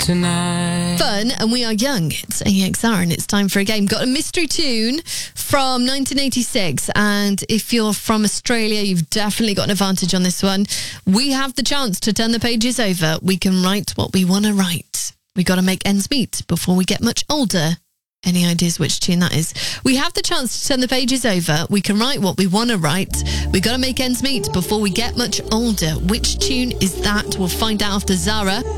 tonight. Fun, and we are young. It's AXR, and it's time for a game. Got a mystery tune from 1986, and if you're from Australia, you've definitely got an advantage on this one. We have the chance to turn the pages over. We can write what we want to write. We got to make ends meet before we get much older. Any ideas which tune that is? We have the chance to turn the pages over. We can write what we want to write. We got to make ends meet before we get much older. Which tune is that? We'll find out after Zara.